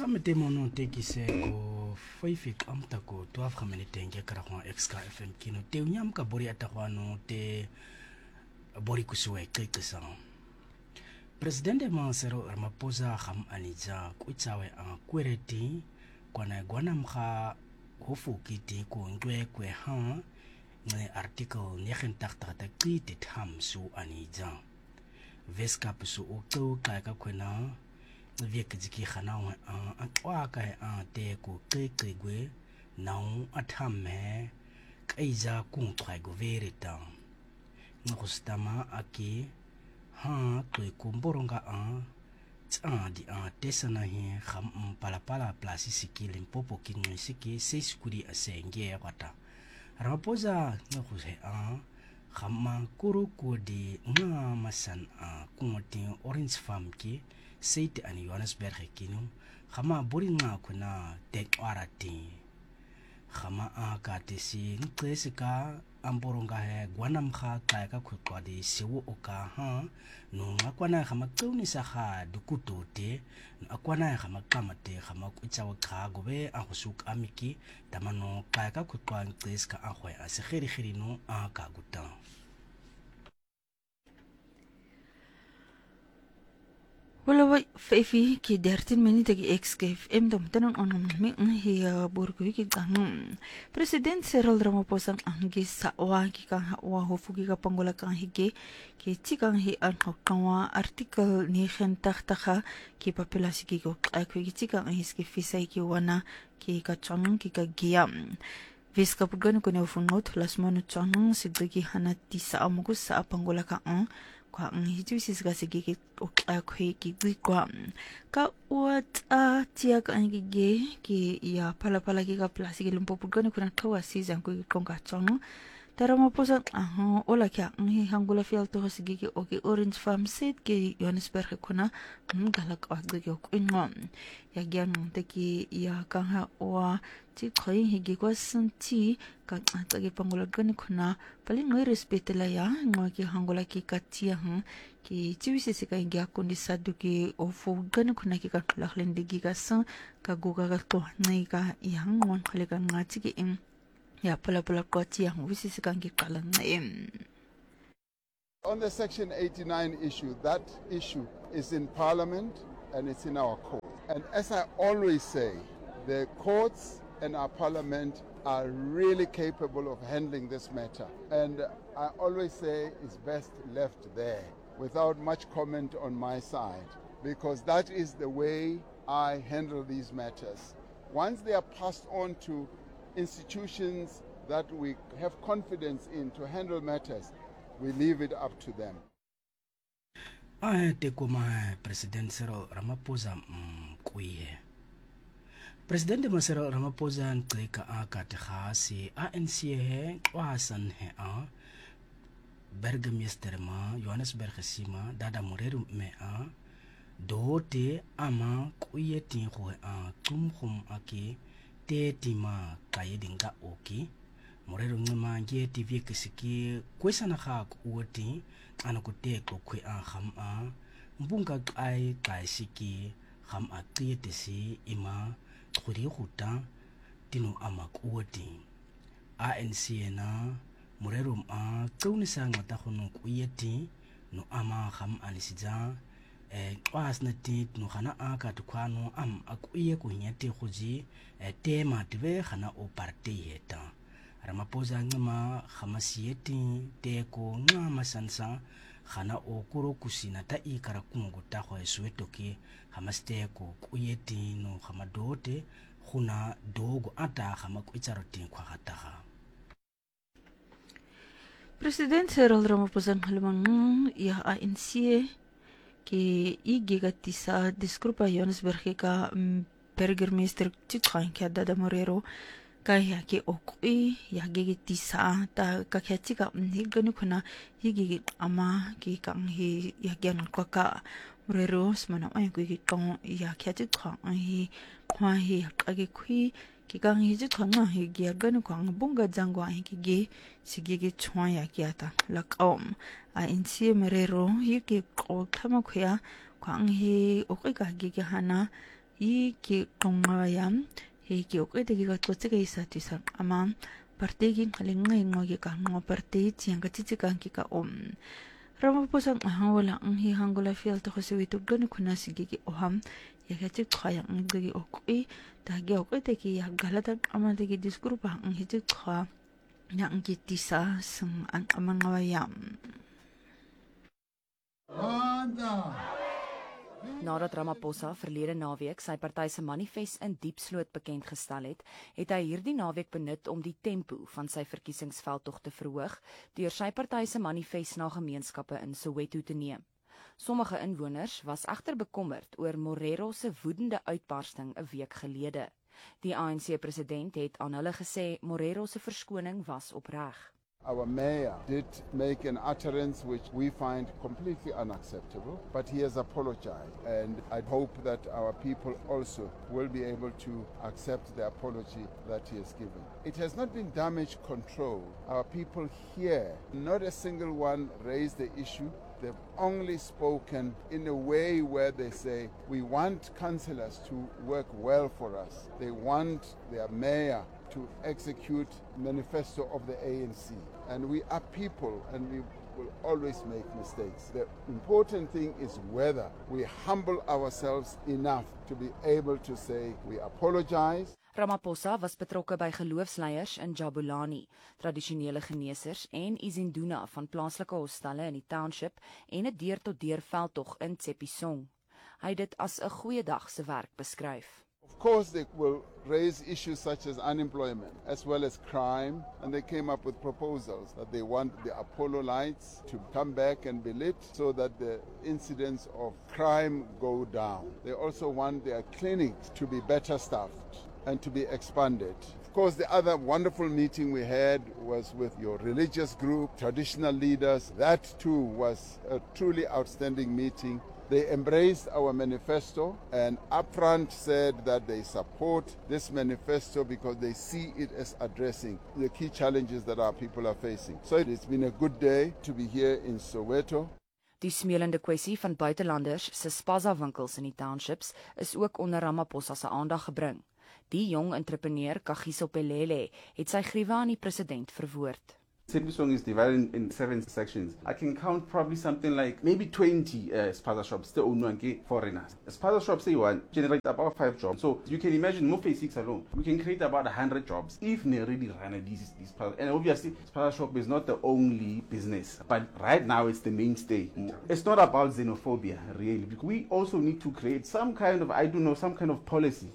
Gamete mono tekise ko faifik amta ko 12 minute nge kara kwa XK FM kino te unyam ka bori atakwano te bori kusue kekesa. Presidente Mansero Ramaphosa kham anija kuitsawe a kwereti kwana gwana mkha hofu kiti ko ngwe kwe ha ne article 89 qiti thamsu anija. Veskap su ukto ka kwena viek jiki khanawe a ka te ko kekegwe nau athame kaiza kung thai go verita ngustama aki ha toi kumboronga di tesana hi kham pala plasi sikile popo kinwe siki seiskuri asenge kwata Ramaphosa nguse khama kuru ko di nga masan kumoti orange farm ki seite ani Johannesburg kinu khama buri nga kuna tek arati khama ka tesi nqesika amboronga he gwanam kha ka khutwa di siwo oka no ngakwana khama tuni sa kha dukutote akwana khama kamate khama kutsawa kha gobe ahusuk amiki tamano ka khutwa nqesika ahwe asekheri no ka guta. Wala fi ki 13 minute ki XKFM dom tanon onom mi hiya burgu ki kang President Cyril Ramaphosa angi sawa ki kang wa hofu ki ka pangola kang hige ki tikang hi an hokwa article ni khen takha ki populasi ki ko ki tikang his ki fisai ki wana ki ka chong ki ka giam Viska pugan ko ne ufungot las monu chong siggi hanati sa amugus sa pangola kang kwa ngiju sisga sigi okakwe ki kwa ka wat tia ka ngige ki ya pala ki ka plasi ki lumpo pugane kuna kawa season ko konga chong Ramaphosa ola kya ngi hangula fiel to sigi ki oki orange farm set ki Johannesburg kuna galak agde ki okingom ya gyan te ki ya ka ha wa ti khoi higi kwa santi ka tsagi pangula gani kuna pali ngoi respect la ya ngo ki hangula ki katia ki chiwisi sika ngi akundi sadu ki ofu gani kuna ki ka lakhlen digi ka san ka guga ka to ngai ka yang ngon khale ka ngati ki im ya pala ko tia wisi sika ngi kala ngai. On the Section 89 issue, that issue is in Parliament and it's in our court. And as I always say, the courts and our Parliament are really capable of handling this matter. And I always say it's best left there without much comment on my side, because that is the way I handle these matters. Once they are passed on to institutions that we have confidence in to handle matters, we leave it up to them. Te kuma President Cyril Ramaphosa kuihe. President Cyril Ramaphosa nklika akate khasi ANC he kwasan he Burgemeester ma Johannesburg sima dada mureru me dote ama kuyeti ho tumkhum aki te tima kayedinga oki mureru ngema nge TV kisiki kwesana kha kuoti anakute ko kwe kham mbunga kai siki kham aqiyetesi ima khuri khuta tino ama kuoti ANC na mureru tsaunisa ngata khono kuyeti no ama kham anisija kwasna ti no khana aka tukhano akuye ko nyate khoji tema tve khana o party heta Ramaphosa ngama khamasieti te ko ngama sansa khana o kuro kusina ta ikara kungo ta ho esweto ki khamaste ko kuyeti no khamadote khuna dogo ata khama kuitsaroti khwagataga. President Cyril Ramaphosa halman ya ANC ki igigatisa disgrupa Johannesburg ka Burgemeester Titran kya dada morero kaya ki okui ya gigitisa ta kakyatika gani kuna higi ama ki kang hi ya gyan kwa ka morero smana ay ki kang ya kyatika hi kwa hi kagi kui ki kang hi jitwa hi gya gani kwa bunga jangwa hi ki sigigi chwa ya kyata lakom a insi morero hi ki ko kama kuya kwang hi okui ka gigi hana 이 기공화양 heiki oqeteki qatquatsikaysaati sarq'ama partiyki qalinqaynqoki qanqo partiy tiyanqatsitzikanki ka'om Ramaphosa wala hi hangula fialta khosiwituqani kunasigiki oham yakati qhaya ngigi oqi tagi oqeteki yagalata amadegi disgrupa ngiti qha nyangi tisa sang amangawayam Nadat Ramaphosa verlede naweek sy party se manifest in Diepsloot bekend gestel het, het hy hierdie naweek benut om die tempo van sy verkiesingsveldtog te verhoog deur sy party se manifest na gemeenskappe in Soweto te neem. Sommige inwoners was egter bekommerd oor Morero se woedende uitbarsting 'n week gelede. Die ANC-president het aan hulle gesê Morero se verskoning was opreg. Our mayor did make an utterance which we find completely unacceptable, but he has apologized, and I hope that our people also will be able to accept the apology that he has given. It has not been damage control. Our people here, not a single one raised the issue. They've only spoken in a way where they say, we want councillors to work well for us. They want their mayor to execute manifesto of the ANC. And we are people and we will always make mistakes. The important thing is whether we humble ourselves enough to be able to say we apologize. Ramaphosa was betrokke by geloofsleiers in Jabulani, tradisionele geneesers en Izinduna van plaaslike hostelle in die township en 'n deur-tot-deur veldtog in Tshepisong. Hy het dit as 'n goeie dag se werk beskryf. Of course, they will raise issues such as unemployment as well as crime, and they came up with proposals that they want the Apollo lights to come back and be lit so that the incidents of crime go down. They also want their clinics to be better staffed and to be expanded. Of course, the other wonderful meeting we had was with your religious group, traditional leaders. That too was a truly outstanding meeting. They embraced our manifesto and upfront said that they support this manifesto because they see it as addressing the key challenges that our people are facing. So it's been a good day to be here in Soweto. Die smeulende kwessie van buitelanders se spaza winkels in die townships is ook onder Ramaphosa se aandag gebring. Die jong entrepreneur Kagiso Pelele het sy griewe aan die president verwoord. Tshepisong is divided in 7 sections. I can count probably something like maybe 20 spaza shops still owned by foreigners. Spaza shops say one generate about 5 jobs. So you can imagine Mofe 6 alone, we can create about 100 jobs if they really run these spaza. And obviously, spaza shop is not the only business, but right now it's the mainstay. It's not about xenophobia really. We also need to create some kind of, some kind of policy.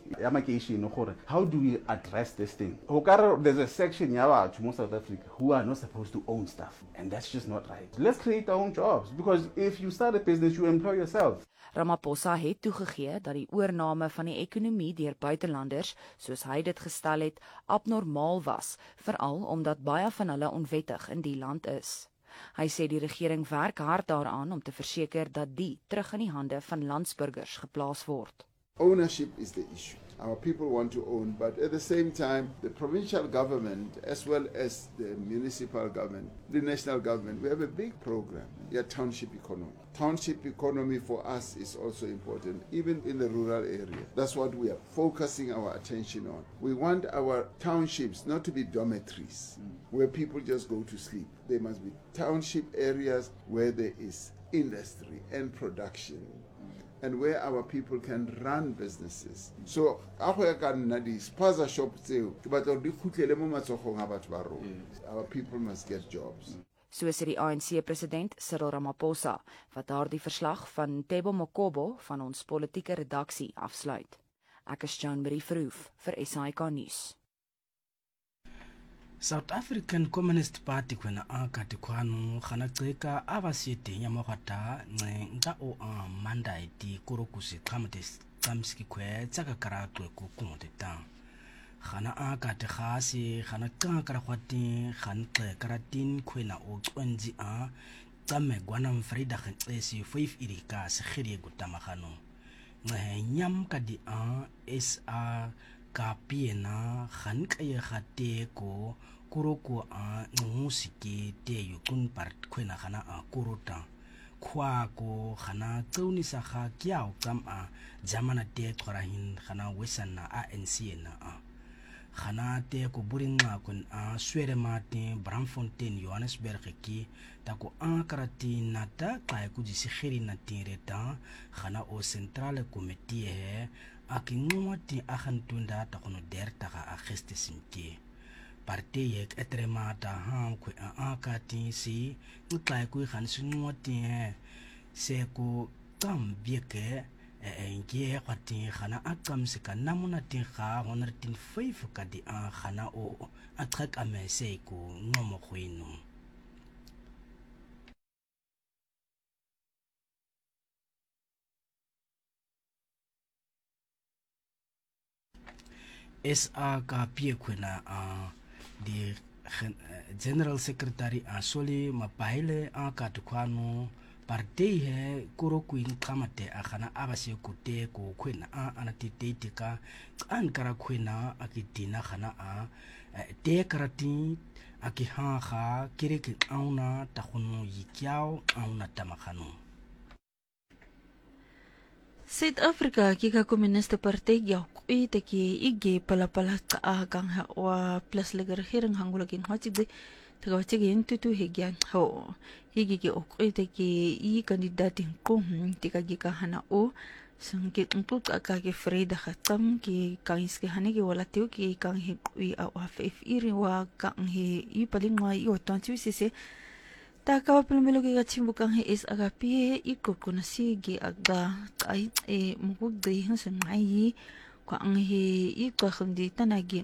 How do we address this thing? There's a section in South Africa who are not supposed to own stuff, and that's just not right. Let's create our own jobs, because if you start a business, you employ yourself. Ramaphosa het toegegee dat die oorname van die ekonomie deur buitelanders, soos hy dit gestel het, abnormaal was, veral omdat baie van hulle onwettig in die land is. Hy sê die regering werk hard daaraan om te verseker dat die terug in die hande van landsburgers geplaas word. Ownership is the issue. Our people want to own, but at the same time, the provincial government, as well as the municipal government, the national government, we have a big program, township economy. Township economy for us is also important, even in the rural area. That's what we are focusing our attention on. We want our townships not to be dormitories, where people just go to sleep. They must be township areas where there is industry and production, and where our people can run businesses. So, our people must get jobs. So sê die ANC-president Cyril Ramaphosa, wat daardie verslag van Tebo Mokobo van ons politieke redaksie afsluit. Ek is Joan Marie Verhoef vir SAK nuus. South African Communist Party kwena akati kwanu khanaceka abasiyete nyamagwata nca o manda iti kurokusi qhamdes qamski khwe tsaka karatwe ku kumoteta khana akati khasi khana qakara khwati khanqe karatin khwena o cwenzi tsame gwana mfrida khanqesi 5 irika sekhiri gutamagano nyam kadi SA ka piena khanqe khate ko kuroko musiki te yukun part khwena khana kurota kwako khana tsaunisa ga kiao tsama jamana te qorahin khana wesana ANC na khana te ko buringa kun swere mate Bramfontein Johannesburg ki ta ko karati nata kai ku ji sigeri na tireta khana o central committee he akingwati akhantunda ta kono derta ga ageste simke parte yek etremata han ku akati si ngai ku khan sunwati he se ko tambieke ngie kwati khana akam se kana mona tin kha honor tin five ka di khana o atrek amese ko ngomo khwino SA ka pie kwena di General Secretary Soli Mapaile ka tukwano partei he kuro kuin kamate akhana abase kute ko kwena anatite ka kara kwena akitina khana te karati akiha kireke auna takhono yikyao auna tamakhano South Africa kika Communist Party ya kuite ki ige pala ka gang wa plus legar hirang hangulakin hachide tagawachige intutu higyan ho higi ki okuite ki I kandidatin ko tika gika hana o sangkit untuk akake Freda khatam ki kangis ki hanigi wala tiu ki kang hi ui a FF iri wa kang hi I palingwa I otanchi sise Takawa pelumelo ki kachimbukan he is agapi iko kuna sige aga ay mukugday hang sa ngayi kwa ang he iko kundi tanagi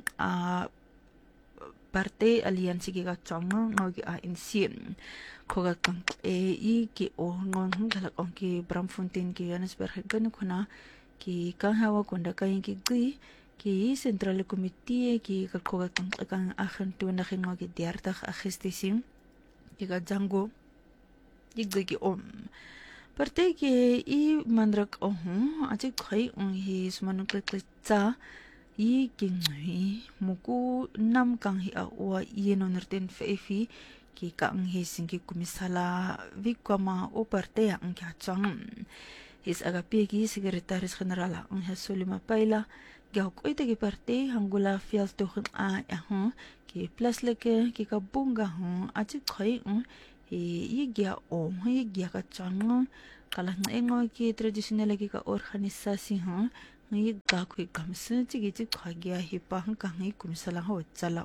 parte aliansi ki kachanga ngogi ANC koga kang iki o ngon galakong ki Bramfontein ki Johannesburg gani kuna ki kanghawa kunda kayin ki gui ki Central Committee ki koga kang akhantu na ngogi diartak akhestisim Iga jango igdegi parte ke I mandrak aji khai hi smanukletsa I kingi muku nam kang hi awa yenonerten fefi ki kang hi singi kumisala vikama o parte ang kachang his agapi ki sekretaris general ang Soli Mapaile Gawk ite ki parte hangula fial tohun ki plus leke ki kabunga aji khai igya igya ka chang kala ngo ki traditional ki ka organisasi ngi ga khu kamse chi gi khagya hi pa ka ngi kumsala ho chala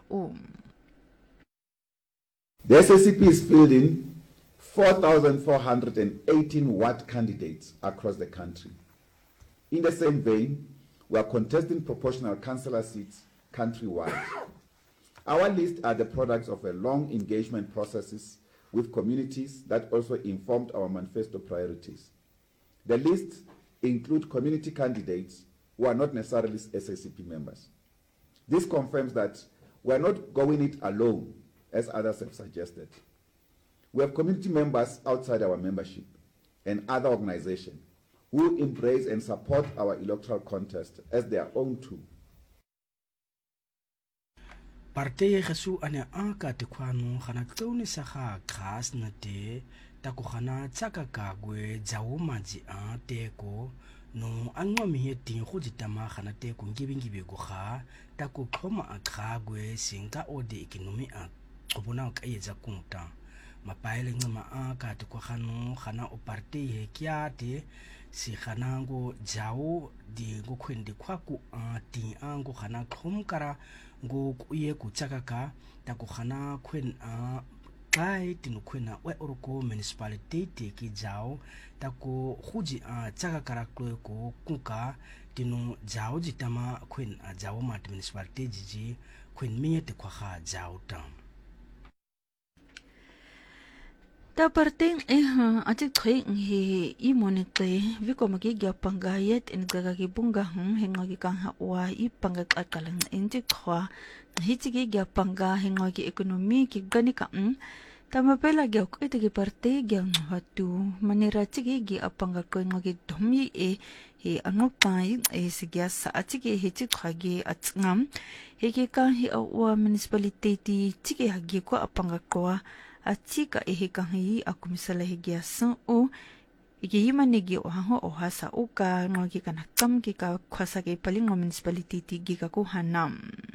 The SACP is fielding 4,418 ward candidates across the country. In the same vein, we are contesting proportional councillor seats countrywide. Our lists are the products of a long engagement processes with communities that also informed our manifesto priorities. The lists include community candidates who are not necessarily SACP members. This confirms that we are not going it alone, as others have suggested. We have community members outside our membership and other organizations who embrace and support our electoral contest as their own too. Partei gesu ane anka te kwano khana tsauni saga khas na te ta ko khana tsaka ka gwe jawo maji te ko no anwa mi tin go ditama khana te ko ngibingibe go ga ta ko khoma a kha gwe singa ode economy a bona ka yetsa kunta Mapaile ngama anka te ko khana o partei he kiate si khanango jawo di go khwendi khwaku ti ango khana khomkara go kuye kuchakaka ta ko khana khwen kai tinu khwena we oroko municipality ki jao ta ko khuji chakakara ko kuka tinu jao jitama khwen jao mat municipality jiji khwen miete kwa kha jao ta Ta parteng aji khai hi I monite vikomagi gya pangayet in gagagi bunga hengogi kang wa I pangak akalang inji khwa hichigi gya panga hengogi ekonomi ki ganika tamapela gya ite gi parte gya hatu manira chigi gi apanga ko ngogi domi he anok tai sigya sa achigi hichi khagi achngam hege ka hi wa municipality chigi hagi ko apanga ko atika kang hi akumisala higia san o Ikiyimanigi ohango ohasa uka ngogi kanakam kika kwasa ke palingo municipality giga kuhanam.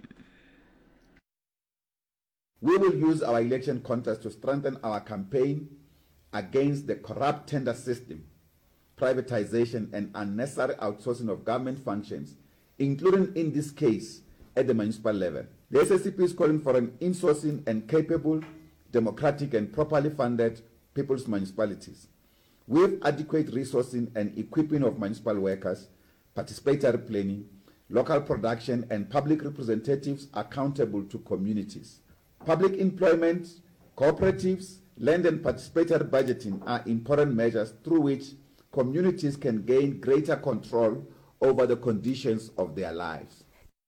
We will use our election contest to strengthen our campaign against the corrupt tender system, privatization, and unnecessary outsourcing of government functions, including in this case at the municipal level. The SSCP is calling for an insourcing and capable, democratic, and properly funded people's municipalities, with adequate resourcing and equipping of municipal workers, participatory planning, local production, and public representatives accountable to communities. Public employment, cooperatives, land and participatory budgeting are important measures through which communities can gain greater control over the conditions of their lives.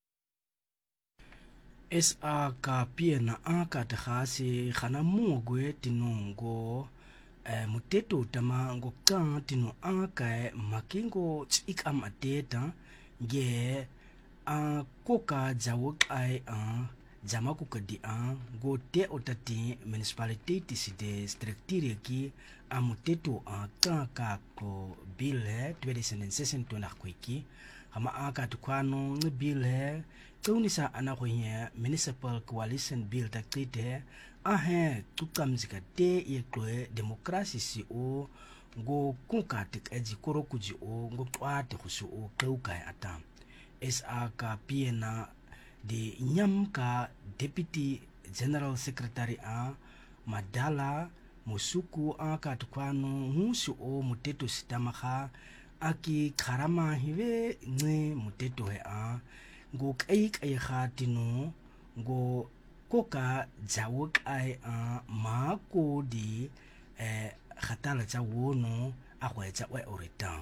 SA ka piena aka te khasi khana mugwe tinongo muteto tama ngo ka tino aka makingo tsikam ateta nge koka jawo ai jama kukadi go te otati municipality tiside structure ki muteto ka ko bill 2016 tona kwiki hama aka tukwano ngi bill Kaunisa anakonya municipal coalition bill takrite tukamzika te yekwe demokrasi si o ngo kunkatik eji korokuji o ngo twate kusu o kaukai atam SA ka piena de nyamka deputy general secretary Madala Musuku ka tukwano musu o muteto sitamaka aki karama hiwe nge muteto he ngo kai khatino ngo koka jawuk ai mako di khatala tsa wono agwetsa wa oretam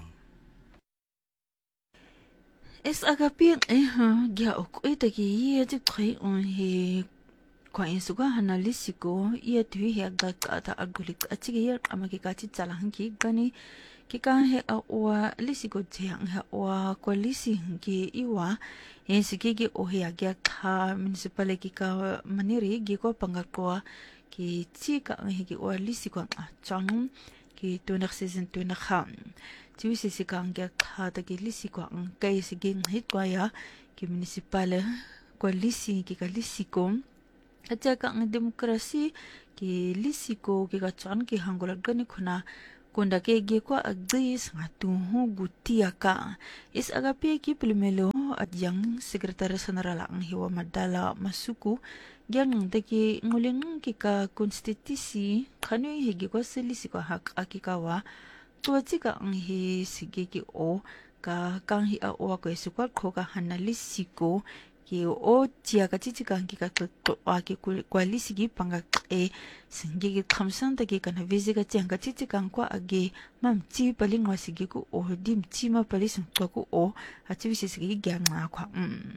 Es agapi gya okweta ki ye ti khui on he kwa insuga analisiko ye tui he gata agulik atigi ye amaki kati tsalang ki gani kika he awa lisiko tiang he awa kwa lisi ki iwa ensiki ki ohe agya kha municipality ka maniri gi ko pangakwa ki tika he ki owa lisiko chang ki tonak season tonak tiwisi sikang gya kha ta ki lisiko ang kai sigi hit kwa ya ki municipal kwa lisi ki ka lisiko ataka ang demokrasi ki lisiko ki ka chan ki hangola gani khuna Kunda kege kwa agis ngatuhu gutiaka is agapi ki primelo at yang sekretary general ang hiwa Madala Masuku gyang teki nguling kika konstitusi kanu higi kwa selisi kwa hak akikawa tuwatika ang hi sigiki o ka kang hi a o ko isukwa khoka hanalisiko ki o tia ka chichika kika to aki kwalisi gi panga singi gi khamsan ta gi kana visi ka changa chichika kwa age mam chi palingwa sigi ku o dim chi ma palis ko o achi visi sigi gyanga kwa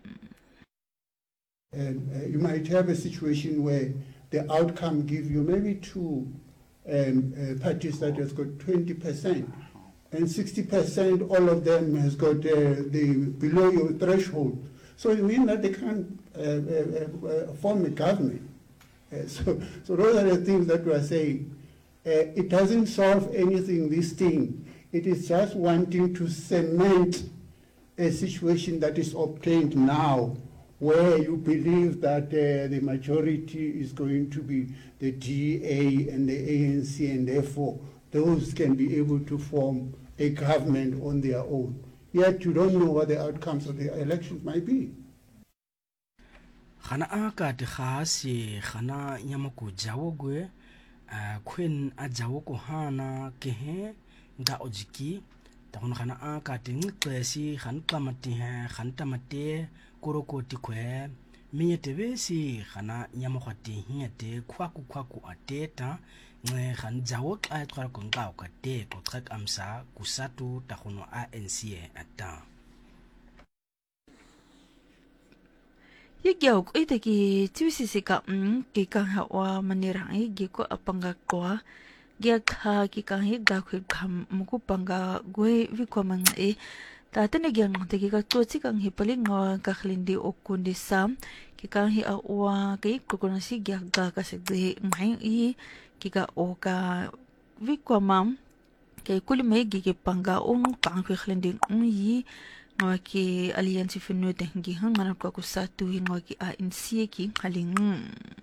And you might have a situation where the outcome give you maybe two parties that has got 20% and 60% all of them has got the below your threshold. So it means that they can't form a government. So those are the things that we are saying. It doesn't solve anything, this thing. It is just wanting to cement a situation that is obtained now, where you believe that the majority is going to be the DA and the ANC, and therefore those can be able to form a government on their own. Yet you don't know what the outcomes of the elections might be. Khana aka te khasi khana nyamaku jawogwe kwen a jawoko hana kehe nda ojiki takon khana aka te ngiqesi khan qamati ha khan tamate koroko tikwe minyete besi khana nyamakhwati hinyete khwaku ateta nge khan jawo xa xara ko nqa ka te ko xak amsa kusatu takhono ANC ata Yagyaw ko ita ki tiwisi ka ki kang hawa manirang gi ko apanga kwa gyak ha ki kang hi ga khu kham muku panga gwe vikwa mang tatane gyang te ki ka tochi kang hi palinga ka khlindi okundi sam ki kang hi awa ki ko na si gyak ga ka se de mai kika oka vikwa mam kay kulime gigi panga ong kang kwekhlending yi ngaki alliance finu tengi hang ngana ko satu ngaki ANC ki haling